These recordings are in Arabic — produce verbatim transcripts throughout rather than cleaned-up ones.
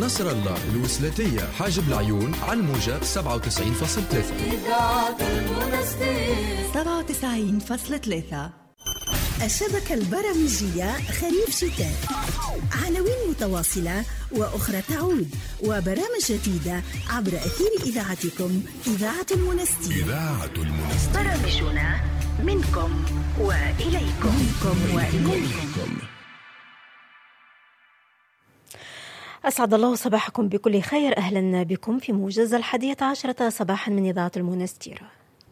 نصر الله، الوسلاتية، حاجب العيون، على الموجة سبعة وتسعين فاصلة ثلاثة. إذاعة المنستير سبعة وتسعين فاصلة ثلاثة. الشبكة البرامجية خريف شتاء، عناوين متواصلة وأخرى تعود، وبرامج جديدة عبر أثير إذاعتكم إذاعة المنستير. إذاعة المنستير، برامجنا منكم وإليكم منكم وإليكم. أسعد الله صباحكم بكل خير. أهلا بكم في موجز الحادية عشرة صباحا من إذاعة المنستير.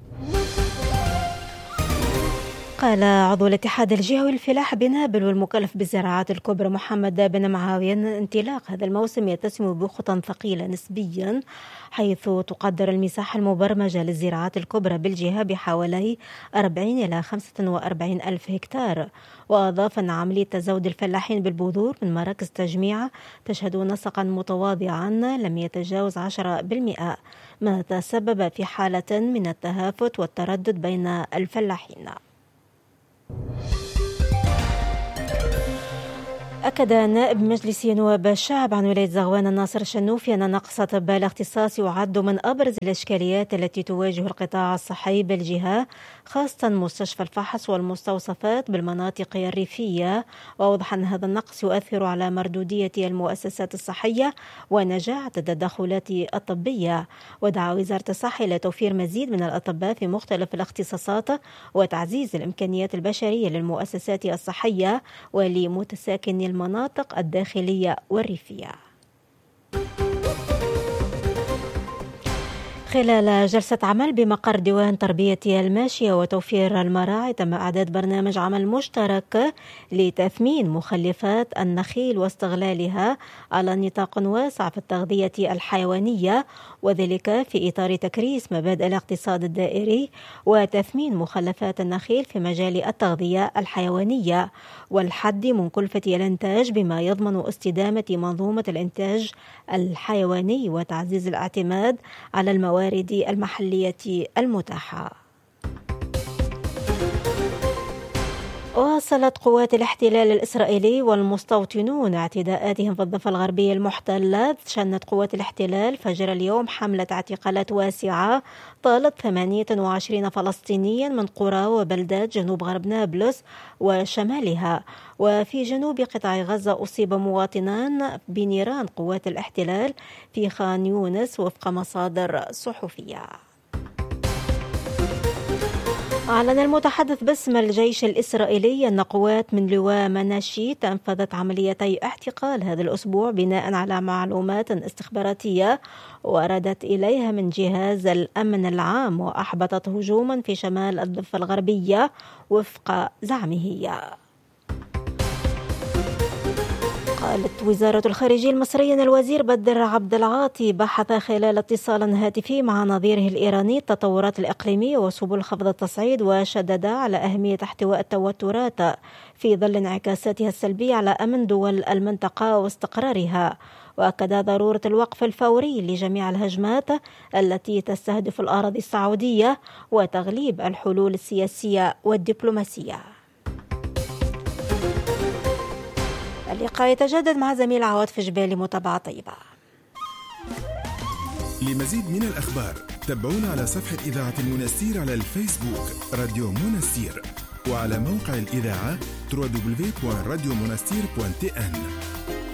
قال عضو الاتحاد الجهوي للفلاحة بنابل والمكلف بالزراعات الكبرى محمد بن معاوية أن انطلاق هذا الموسم يتسم بخطى ثقيلة نسبيا، حيث تقدر المساحة المبرمجة للزراعات الكبرى بالجهة بحوالي أربعين إلى خمسة وأربعين ألف هكتار. وأضاف أن عملية تزود الفلاحين بالبذور من مراكز تجميع تشهد نسقا متواضعا لم يتجاوز عشرة بالمئة، ما تسبب في حالة من التهافت والتردد بين الفلاحين. أكد نائب مجلس نواب الشعب عن ولاية زغوان ناصر الشنوفي أن نقص طب الاختصاص يعد من أبرز الإشكاليات التي تواجه القطاع الصحي بالجهة، خاصة مستشفى الفحص والمستوصفات بالمناطق الريفية. وأوضح أن هذا النقص يؤثر على مردودية المؤسسات الصحية ونجاعة التدخلات الطبية. ودعا وزارة الصحة إلى توفير مزيد من الأطباء في مختلف الاختصاصات وتعزيز الإمكانيات البشرية للمؤسسات الصحية ولمتساكني المناطق الداخلية والريفية. خلال جلسة عمل بمقر ديوان تربية الماشية وتوفير المراعي، تم إعداد برنامج عمل مشترك لتثمين مخلفات النخيل واستغلالها على نطاق واسع في التغذية الحيوانية، وذلك في إطار تكريس مبادئ الاقتصاد الدائري وتثمين مخلفات النخيل في مجال التغذية الحيوانية والحد من كلفة الإنتاج، بما يضمن استدامة منظومة الإنتاج الحيواني وتعزيز الاعتماد على الموارد المحلية المتاحة. واصلت قوات الاحتلال الإسرائيلي والمستوطنون اعتداءاتهم في الضفة الغربية المحتلة. شنت قوات الاحتلال فجر اليوم حملة اعتقالات واسعة طالت ثمانية وعشرين فلسطينيا من قرى وبلدات جنوب غرب نابلس وشمالها. وفي جنوب قطاع غزة أصيب مواطنان بنيران قوات الاحتلال في خان يونس وفق مصادر صحفية. أعلن المتحدث باسم الجيش الإسرائيلي أن قوات من لواء مناشيت أنفذت عمليتي اعتقال هذا الأسبوع بناء على معلومات استخباراتية وردت إليها من جهاز الأمن العام، وأحبطت هجوما في شمال الضفة الغربية وفق زعمه. قالت وزارة الخارجية المصرية أن الوزير بدر عبد العاطي بحث خلال اتصال هاتفي مع نظيره الإيراني التطورات الإقليمية وسبل خفض التصعيد، وشدد على أهمية احتواء التوترات في ظل انعكاساتها السلبية على أمن دول المنطقة واستقرارها. وأكد ضرورة الوقف الفوري لجميع الهجمات التي تستهدف الأراضي السعودية وتغليب الحلول السياسية والدبلوماسية. اللقاء يتجدد مع زميل عواد في جبالي. متابعة طيبة. لمزيد من الأخبار تابعونا على صفحة إذاعة المنستير على الفيسبوك راديو منستير، وعلى موقع الإذاعة دبليو دبليو دبليو دوت راديو منستير دوت تي إن.